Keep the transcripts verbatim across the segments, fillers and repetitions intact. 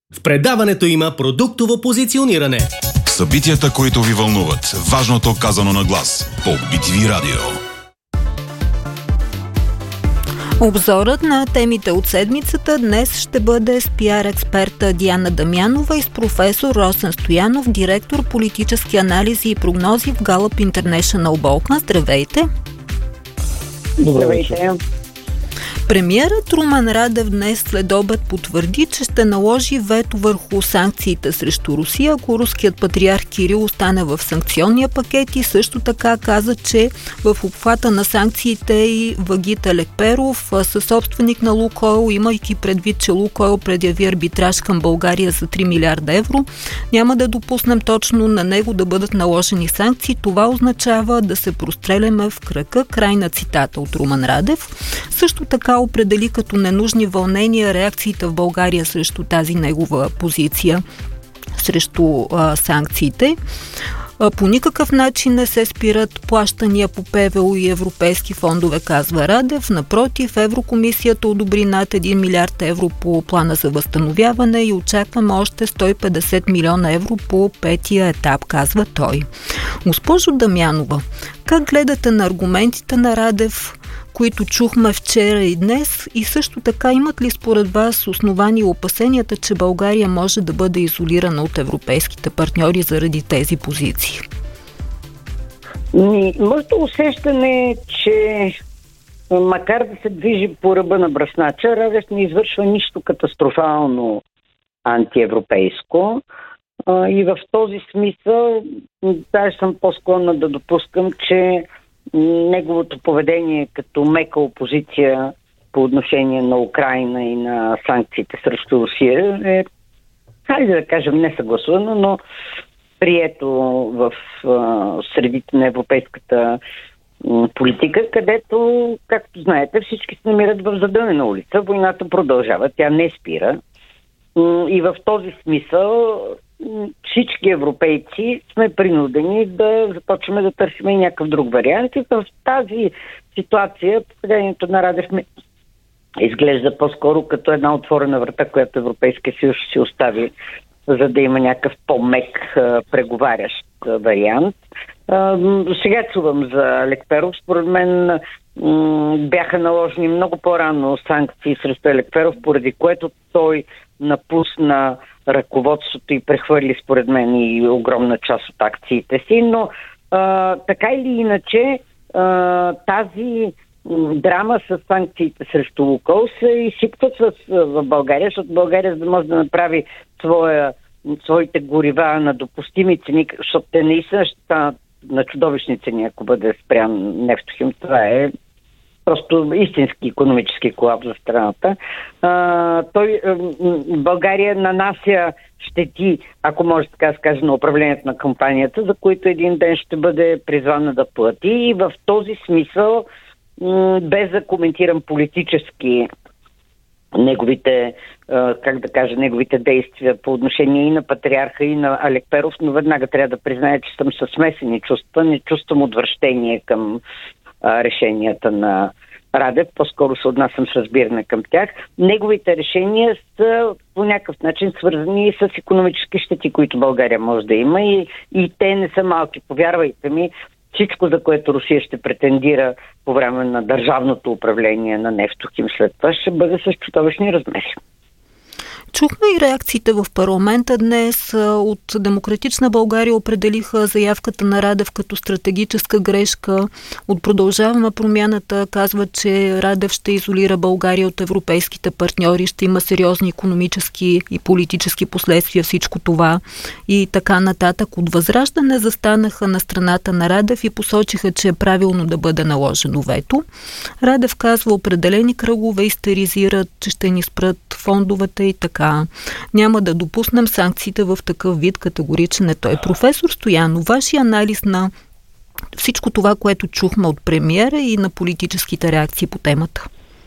В предаването има продуктово позициониране. Събитията, които ви вълнуват. Важното казано на глас. По Би Ти Ви Радио. Обзорът на темите от седмицата днес ще бъде с пиар експерта Диана Дамянова и с професор Росен Стоянов, директор политически анализи и прогнози в Gallup International Balkans. Здравейте! Здравейте! Премиерът Румен Радев днес след обед потвърди, че ще наложи вето върху санкциите срещу Русия, ако руският патриарх Кирил остане в санкционния пакет, и също така каза, че в обхвата на санкциите и Вагит Алекперов, съсобственик на Лукойл, имайки предвид, че Лукойл предяви арбитраж към България за три милиарда евро, няма да допуснем точно на него да бъдат наложени санкции. Това означава да се простреляме в кръка. Край на цитата от Румен Радев. Също така определи като ненужни вълнения реакциите в България срещу тази негова позиция, срещу а, санкциите. А, по никакъв начин не се спират плащания по П В О и европейски фондове, казва Радев. Напротив, Еврокомисията одобри над един милиард евро по плана за възстановяване и очакваме още сто и петдесет милиона евро по петия етап, казва той. Госпожо Дамянова, как гледате на аргументите на Радев, които чухме вчера и днес, и също така имат ли според вас основани опасенията, че България може да бъде изолирана от европейските партньори заради тези позиции? Моето усещане е, че макар да се движи по ръба на бръснача, Радев не извършва нищо катастрофално антиевропейско. И в този смисъл даже съм по-склонна да допускам, че неговото поведение като мека опозиция по отношение на Украйна и на санкциите срещу Русия е, хайде да кажем, несъгласувано, но прието в а, средите на европейската м, политика, където, както знаете, всички се намират в задънена улица. Войната продължава, тя не спира. М, и в този смисъл всички европейци сме принудени да започваме да търсим някакъв друг вариант. И в тази ситуация поведението на Радев изглежда по-скоро като една отворена врата, която Европейския съюз ще си остави, за да има някакъв по-мек преговарящ вариант. Сега чувам за Алекперов. Според мен м- бяха наложени много по-рано санкции срещу Алекперов, поради което той напусна ръководството и прехвърли, според мен, и огромна част от акциите си. Но а, така или иначе а, тази драма с санкциите срещу Лукойл се изсипват в, в България, защото България, за да може да направи своя, своите горива на допустими цени, защото те наистина ще станат на чудовищни цени, ако бъде спрян Нефтохим. Това е просто истински икономически колапс за страната. А, той, а, България нанася щети, ако може така да се каже, на управлението на компанията, за които един ден ще бъде призвана да плати. И в този смисъл, м- без да коментирам политически неговите, а, как да кажа, неговите действия по отношение и на патриарха, и на Алекперов, но веднага трябва да призная, че съм със смесени чувства. Не чувствам отвращение към а, решенията на Радев, по-скоро се отнасям с разбиране към тях. Неговите решения са по някакъв начин свързани с икономически щети, които България може да има, и, и те не са малки. Повярвайте ми, всичко, за което Русия ще претендира по време на държавното управление на Нефтохим след това, ще бъде с чудовищни размери. Чухме и реакциите в парламента днес. От Демократична България определиха заявката на Радев като стратегическа грешка. От Продължаваме промяната казва, че Радев ще изолира България от европейските партньори, ще има сериозни икономически и политически последствия всичко това и така нататък. От Възраждане застанаха на страната на Радев и посочиха, че е правилно да бъде наложено вето. Радев казва, определени кръгове истеризират, че ще ни спрат фондовете и така. Няма да допуснем санкциите в такъв вид, категоричен е той. Професор Стоянов, вашия анализ на всичко това, което чухме от премиера и на политическите реакции по темата?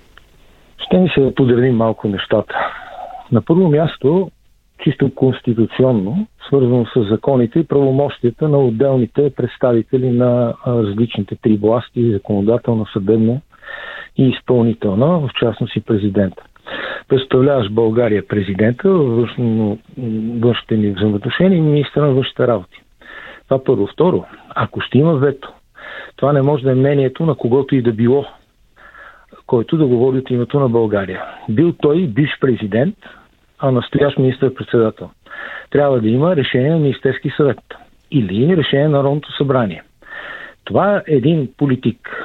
Ще ми се подредим малко нещата. На първо място, чисто конституционно, свързано с законите и правомощията на отделните представители на различните три власти, законодателна, съдебна и изпълнителна, в частност и президента. представляваш България президента във външните ни взаимоотношения и министър на външните работи. Това първо. Второ, ако ще има вето, това не може да е мнението на когото и да било, който да говори от името на България. Бил той бивш президент, а настоящ министър-председател. Трябва да има решение на Министерски съвет или решение на Народното събрание. Това е един политик,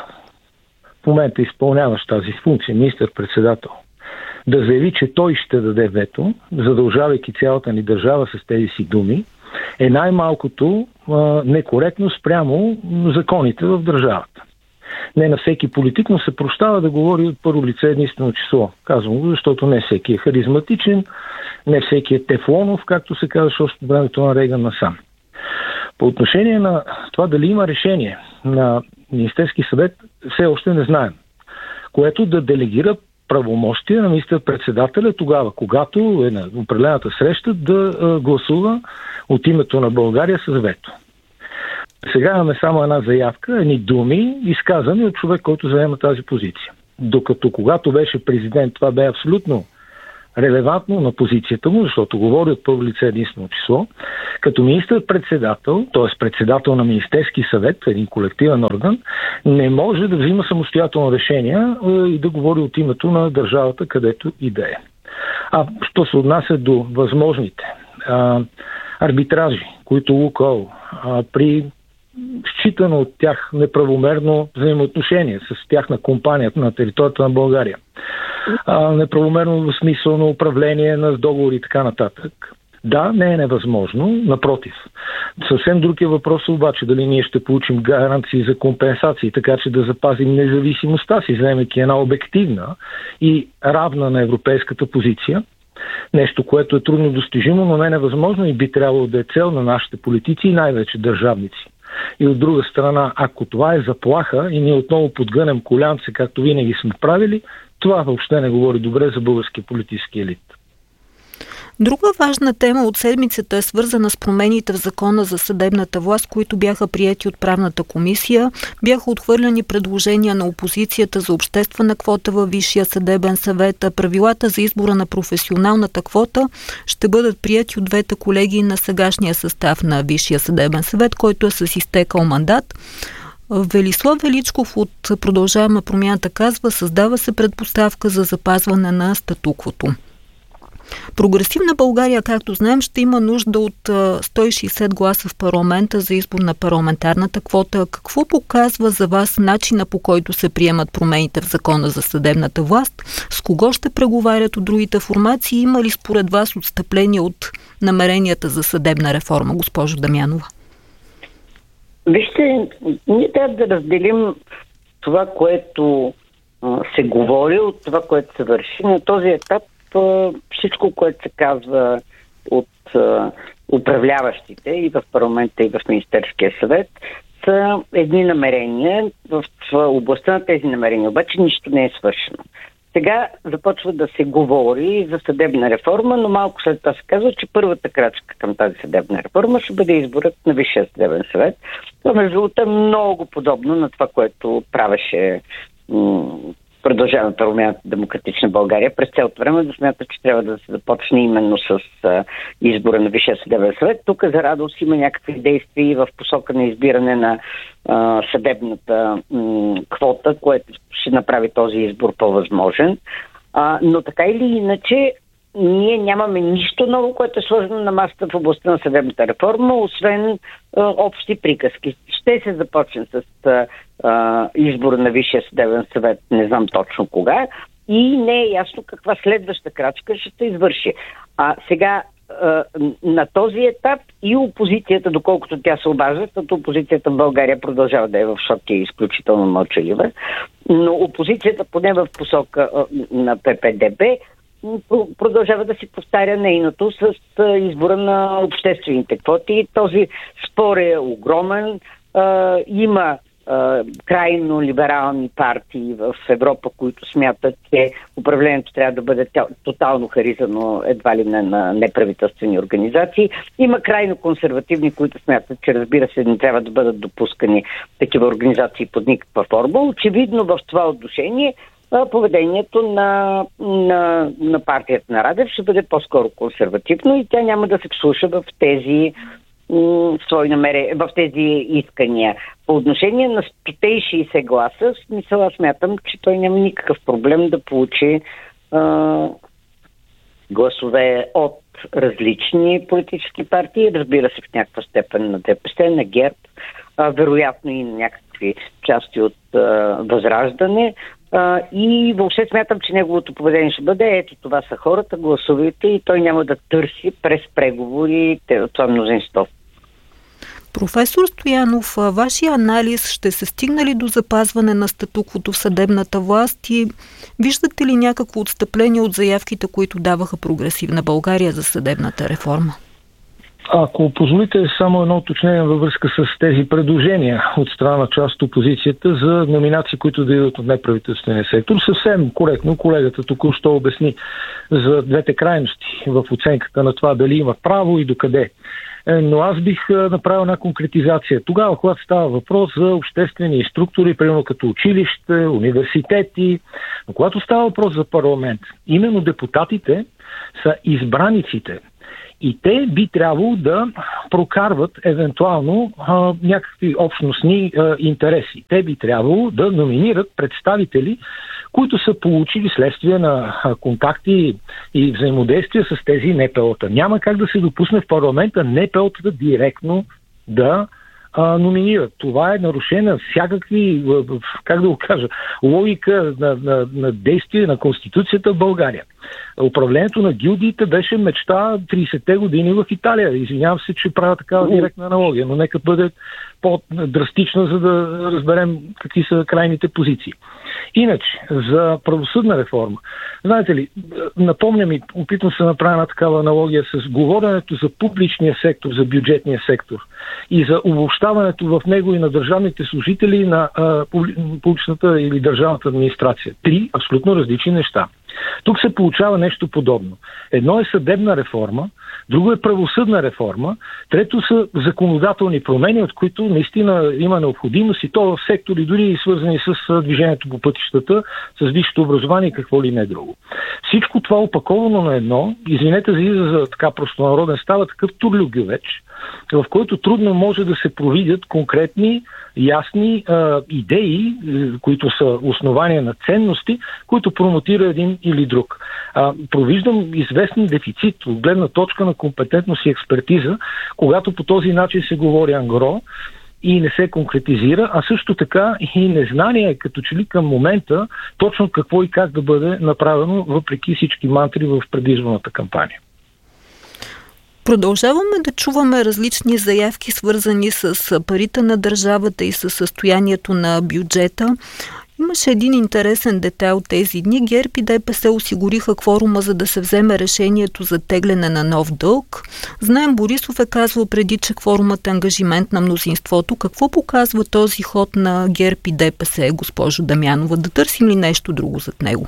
в момента изпълняващ тази функция, министър-председател, да заяви, че той ще даде вето, задължавайки цялата ни държава с тези си думи, е най-малкото а, некоректно спрямо законите в държавата. Не на всеки политик, но се прощава да говори от първо лице единствено число. Казвам го, защото не всеки е харизматичен, не всеки е тефлонов, както се казваше още от времето на Рейган насам. По отношение на това дали има решение на Министерски съвет, все още не знаем, което да делегира правомощия на министър-председателя тогава, когато е на определената среща да гласува от името на България с вето. Сега имаме само една заявка, едни думи, изказани от човек, който заема тази позиция. Докато когато беше президент, това бе абсолютно релевантно на позицията му, защото говори от първо лице единствено число, като министър-председател, т.е. председател на Министерски съвет, един колективен орган, не може да взима самостоятелно решения и да говори от името на държавата, където и да е. А що се отнася до възможните а, арбитражи, които Лукойл а, при считано от тях неправомерно взаимоотношение с тяхна компания на територията на България. А, неправомерно в смисъл на управление на договори и така нататък. Да, не е невъзможно, напротив. Съвсем друг е въпрос обаче дали ние ще получим гаранции за компенсации, така че да запазим независимостта си, вземайки една обективна и равна на европейската позиция. Нещо, което е трудно достижимо, но не е невъзможно и би трябвало да е цел на нашите политици и най-вече държавници. И от друга страна, ако това е заплаха и ние отново подгънем колянце, както винаги сме правили, това въобще не говори добре за българския политически елит. Друга важна тема от седмицата е свързана с промените в Закона за съдебната власт, които бяха приети от правната комисия. Бяха отхвърляни предложения на опозицията за обществена квота във Висшия съдебен съвет. Правилата за избора на професионалната квота ще бъдат приети от двете колегии на сегашния състав на Висшия съдебен съвет, който е с изтекал мандат. Велислав Величков от Продължаваме промяната казва, създава се предпоставка за запазване на статуквото. Прогресивна България, както знаем, ще има нужда от сто и шейсет гласа в парламента за избор на парламентарната квота. Какво показва за вас начина, по който се приемат промените в Закона за съдебната власт? С кого ще преговарят от другите формации? Има ли според вас отстъпление от намеренията за съдебна реформа, госпожо Дамянова? Вижте, ние трябва да разделим това, което а, се говори, от това, което се върши. На този етап всичко, което се казва от а, управляващите и в парламента, и в Министерския съвет, са едни намерения. В, в областта на тези намерения обаче нищо не е свършено. Сега започва да се говори за съдебна реформа, но малко след това се казва, че първата крачка към тази съдебна реформа ще бъде изборът на Висшия съдебен съвет. Това между другото е много подобно на това, което правеше м- Продължаваме промяната Демократична България. През цялото време да смята, че трябва да се започне именно с а, избора на Висшия съдебен съвет. Тук за радост има някакви действия в посока на избиране на а, съдебната м- квота, което ще направи този избор по-възможен. А, но така или иначе, ние нямаме нищо ново, което е сложено на масата в областта на съдебната реформа, освен а, общи приказки. Ще се започне с а, а, избора на Висшия съдебен съвет, не знам точно кога, и не е ясно каква следваща крачка ще се извърши. А сега а, на този етап и опозицията, доколкото тя се обажда, защото опозицията в България продължава да е в шок и е изключително мълчалива, но опозицията поне в посока а, на П П Д Б продължава да си повтаря нейното с избора на обществените квоти. Този спор е огромен. Има крайно либерални партии в Европа, които смятат, че управлението трябва да бъде тотално харизано едва ли не на неправителствени организации. Има крайно консервативни, които смятат, че разбира се не трябва да бъдат допускани такива организации под никаква форма. Очевидно в това отношение поведението на, на, на партията на Радев ще бъде по-скоро консервативно и тя няма да се вслуша в тези м, свои намерения, в тези искания. По отношение на сто и шейсет гласа, в смисъл аз смятам, че той няма никакъв проблем да получи а, гласове от различни политически партии, разбира се в някаква степен на ДПС, на ГЕРБ, а, вероятно и на някакви части от а, Възраждане. А, и въобще смятам, че неговото поведение ще бъде: ето това са хората, гласовете, и той няма да търси през преговори това мнозинство. Професор Стоянов, вашия анализ: ще се стигне ли до запазване на статуквото в съдебната власт и виждате ли някакво отстъпление от заявките, които даваха Прогресивна България за съдебната реформа? Ако позволите само едно уточнение във връзка с тези предложения от страна на част от опозицията за номинации, които да идват от неправителствения сектор. Съвсем коректно колегата току-що обясни за двете крайности в оценката на това дали има право и докъде. Но аз бих направил една конкретизация. Тогава, когато става въпрос за обществени структури, примерно като училище, университети, но когато става въпрос за парламент, именно депутатите са избраниците. И те би трябвало да прокарват евентуално а, някакви общностни а, интереси. Те би трябвало да номинират представители, които са получили следствие на а, контакти и взаимодействия с тези НПО-та. Няма как да се допусне в парламента НПО-та директно да а, номинират. Това е нарушение на всякакви, как да го кажа, логика на, на, на действие на Конституцията в България. Управлението на гилдиите беше мечта тридесетте години в Италия. Извинявам се, че правя такава директна аналогия, но нека бъде по-драстична, за да разберем какви са крайните позиции. Иначе, за правосъдна реформа. Знаете ли, напомням и опитвам се да направя една такава аналогия с говоренето за публичния сектор, за бюджетния сектор и за обобщаването в него и на държавните служители на а, публичната или държавната администрация. Три абсолютно различни неща. Тук се получава нещо подобно. Едно е съдебна реформа, друго е правосъдна реформа, трето са законодателни промени, от които наистина има необходимост, и то в сектори дори свързани с движението по пътищата, с висшето образование и какво ли не друго. Всичко това опаковано на едно, извинете за израза така простонароден, става такъв турлюгювеч, в който трудно може да се провидят конкретни, ясни а, идеи, които са основания на ценности, които промотира един или друг. А, провиждам известен дефицит от гледна точка на компетентност и експертиза, когато по този начин се говори ангро и не се конкретизира, а също така и незнание като че ли към момента точно какво и как да бъде направено, въпреки всички мантри в предизборната кампания. Продължаваме да чуваме различни заявки, свързани с парите на държавата и с състоянието на бюджета. Имаше един интересен детайл тези дни. ГЕРБ и ДПС осигуриха кворума, за да се вземе решението за тегляне на нов дълг. Знаем, Борисов е казвал преди, че кворумът е ангажимент на мнозинството. Какво показва този ход на ГЕРБ и ДПС, госпожо Дамянова? Да търсим ли нещо друго зад него?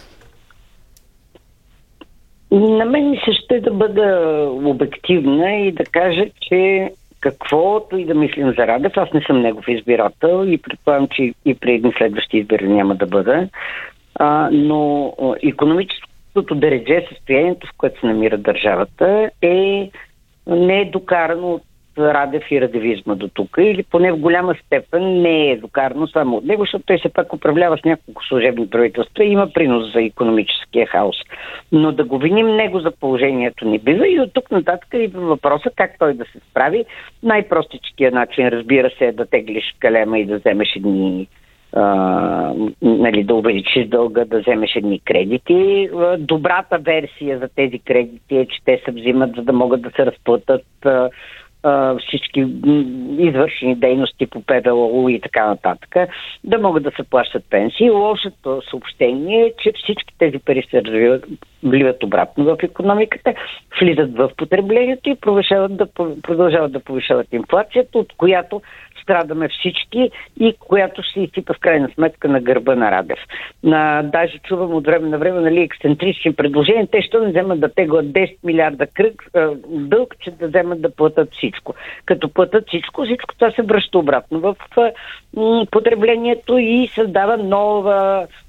На мен ми се ще да бъда обективна и да кажа, че каквото и да мислим за Радев, аз не съм негов избирател и предполагам, че и при едни следващи избори няма да бъда, а, но икономическото дередже, състоянието, в което се намира държавата, е не е докарано от Радев и радевизма до тук, или поне в голяма степен не е докарано само от него, защото той се пак управлява с няколко служебни правителства и има принос за икономическия хаос. Но да го виним него за положението не бива и от тук нататък и въпроса как той да се справи. Най-простичкият начин, разбира се, е да теглиш калема и да вземеш едни Uh, нали, да увеличиш дълга, да вземеш едни кредити. Добрата версия за тези кредити е, че те се взимат, за да могат да се разплатят uh, uh, всички извършени дейности по П В О и така нататък, да могат да се плащат пенсии. Лошото съобщение е, че всички тези пари се развиват, вливат обратно в икономиката, влизат в потреблението и продължават да, продължават да повишават инфлацията, от която страдаме всички и която ще изсипа в крайна сметка на гърба на Радев. На, даже чувам от време на време, нали, ексцентрични предложения, те ще не вземат да теглят десет милиарда кръг е, дълг, че да вземат да платят всичко. Като платят всичко, всичко това се връща обратно в е, потреблението и създава нова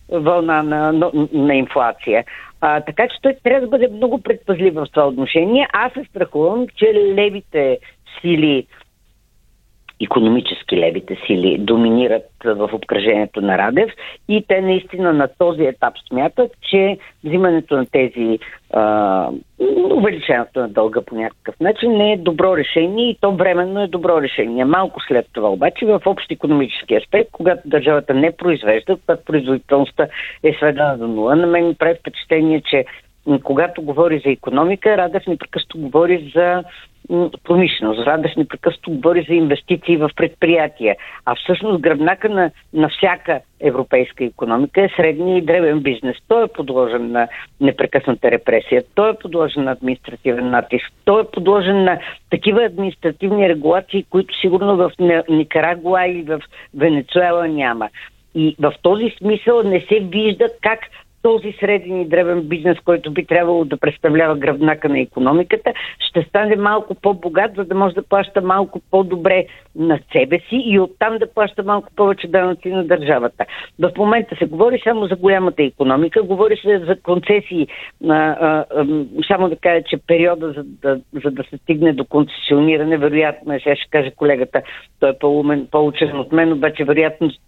вълна на, на, на инфлация. А, така че той трябва да бъде много предпазлив в това отношение. Аз се страхувам, че левите сили, икономически левите сили, доминират в обкръжението на Радев и те наистина на този етап смятат, че взимането на тези а, увеличението на дълга по някакъв начин не е добро решение и то временно е добро решение. Малко след това обаче в общ икономически аспект, когато държавата не произвежда, когато производителността е сведена до нула, на мен ми прави впечатление, че когато говори за икономика, Радев непрекъснато говори за промишленост. Радев непрекъснато говори за инвестиции в предприятия. А всъщност гръбнака на, на всяка европейска икономика е средния и дребен бизнес. Той е подложен на непрекъсната репресия. Той е подложен на административен натиск. Той е подложен на такива административни регулации, които сигурно в Никарагуа и в Венецуела няма. И в този смисъл не се вижда как този среден и дребен бизнес, който би трябвало да представлява гръбнака на икономиката, ще стане малко по-богат, за да може да плаща малко по-добре на себе си и оттам да плаща малко повече данъци на държавата. В момента се говори само за голямата икономика, говори се за концесии. А, а, а, само да кажа, че периода за да, за да се стигне до концесиониране, вероятно, сега ще каже колегата, той е по-умен, по-учен от мен, обаче вероятно